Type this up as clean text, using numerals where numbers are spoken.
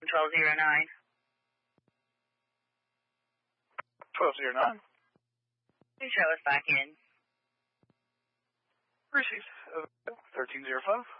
1209. 1209. Please show us back in. Received. 1305.